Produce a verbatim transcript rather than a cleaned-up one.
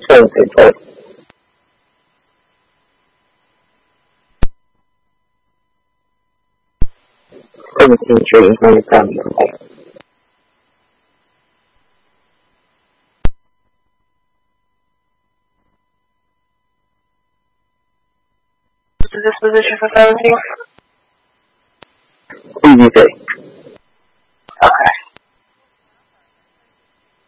people. Seventeen trees, many problems. Is this position for seventeen? E D P. Okay.